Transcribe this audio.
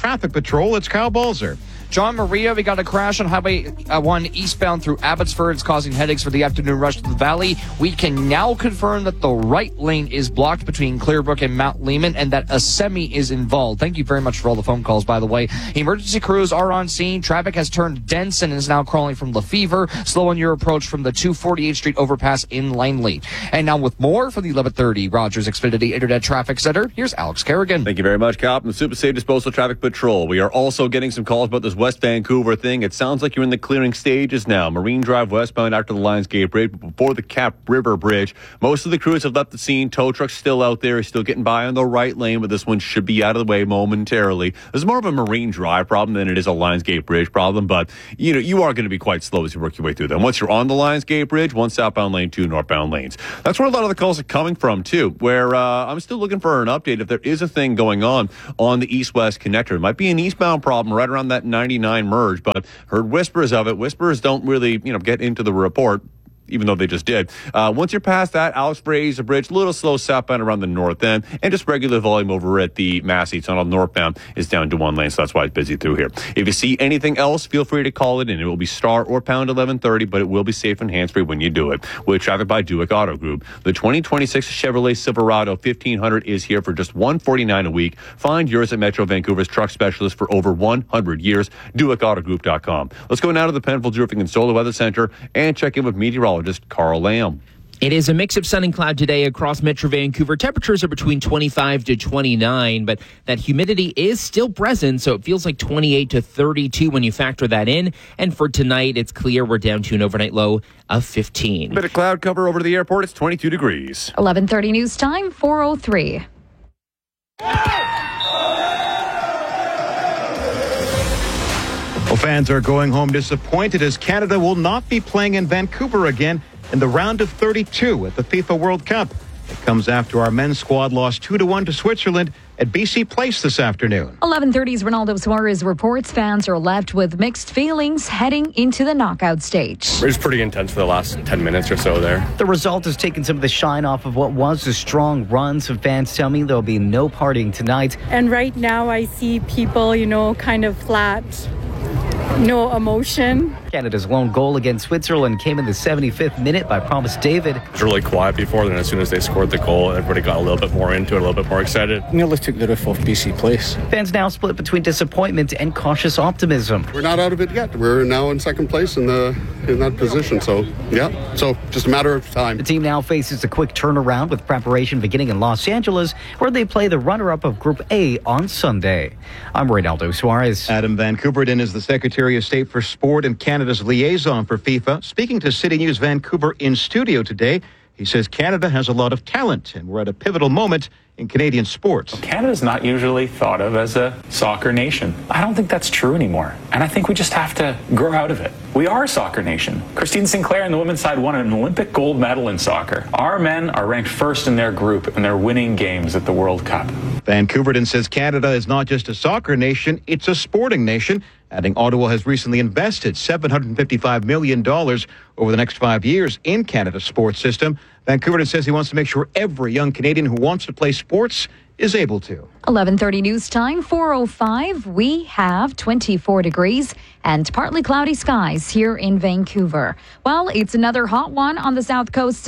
Traffic Patrol. It's Kyle Balzer. John Maria, we got a crash on Highway 1 eastbound through Abbotsford. It's causing headaches for the afternoon rush to the valley. We can now confirm that the right lane is blocked between Clearbrook and Mount Lehman and that a semi is involved. Thank you very much for all the phone calls, by the way. Emergency crews are on scene. Traffic has turned dense and is now crawling from Lefevre. Slow on your approach from the 248th Street overpass in Langley. And now with more from the 1130 Rogers Xfinity Internet Traffic Center, here's Alex Kerrigan. Thank you very much, Kyle, from the Super Safe Disposal Traffic Patrol. We are also getting some calls about this West Vancouver thing. It sounds like you're in the clearing stages now. Marine Drive westbound after the Lions Gate Bridge, before the Cap River Bridge. Most of the crews have left the scene. Tow truck's still out there. He's still getting by on the right lane, but this one should be out of the way momentarily. This is more of a Marine Drive problem than it is a Lions Gate Bridge problem, but you are going to be quite slow as you work your way through them. Once you're on the Lions Gate Bridge, one southbound lane, two northbound lanes. That's where a lot of the calls are coming from, too, where I'm still looking for an update if there is a thing going on the east-west connector. It might be an eastbound problem right around that 99 merge, but heard whispers of it. Whispers don't really, get into the report, even though they just did. Once you're past that, Alex Fraser Bridge, a little slow southbound around the north end, and just regular volume over at the Massey Tunnel northbound is down to one lane, so that's why it's busy through here. If you see anything else, feel free to call it in. It will be star or pound 1130, but it will be safe and hands-free when you do it. With traffic by Duick Auto Group. The 2026 Chevrolet Silverado 1500 is here for just $149 a week. Find yours at Metro Vancouver's truck specialist for over 100 years. DuickAutoGroup.com. Let's go now to the Penfolds Roofing and Solar Weather Center and check in with meteorologist Carl Lamb. It is a mix of sun and cloud today across Metro Vancouver. Temperatures are between 25 to 29, but that humidity is still present, so it feels like 28 to 32 when you factor that in. And for tonight, it's clear. We're down to an overnight low of 15. Bit of cloud cover over the airport. It's 22 degrees. 11:30 news time, 4:03. Well, fans are going home disappointed as Canada will not be playing in Vancouver again in the round of 32 at the FIFA World Cup. It comes after our men's squad lost 2-1 to Switzerland at BC Place this afternoon. 11:30's Ronaldo Suarez reports fans are left with mixed feelings heading into the knockout stage. It was pretty intense for the last 10 minutes or so there. The result has taken some of the shine off of what was a strong run. Some fans tell me there'll be no partying tonight. And right now I see people, kind of flat. No emotion. Canada's lone goal against Switzerland came in the 75th minute by Promise David. It was really quiet before, then as soon as they scored the goal, everybody got a little bit more into it, a little bit more excited. Nearly took the roof off BC Place. Fans now split between disappointment and cautious optimism. We're not out of it yet. We're now in second place in that position. So just a matter of time. The team now faces a quick turnaround with preparation beginning in Los Angeles, where they play the runner-up of Group A on Sunday. I'm Ronaldo Suarez. Adam Van Koeverden is the Secretary of State for Sport and Canada's liaison for FIFA. Speaking to City News Vancouver in studio today, he says Canada has a lot of talent and we're at a pivotal moment in Canadian sports. Canada's not usually thought of as a soccer nation. I don't think that's true anymore. And I think we just have to grow out of it. We are a soccer nation. Christine Sinclair and the women's side won an Olympic gold medal in soccer. Our men are ranked first in their group and they're winning games at the World Cup. Van Koeverden says Canada is not just a soccer nation, it's a sporting nation, adding Ottawa has recently invested $755 million over the next 5 years in Canada's sports system. Van Koeverden says he wants to make sure every young Canadian who wants to play sports is able to. 11:30 news time, 4:05. We have 24 degrees and partly cloudy skies here in Vancouver. Well, it's another hot one on the south coast.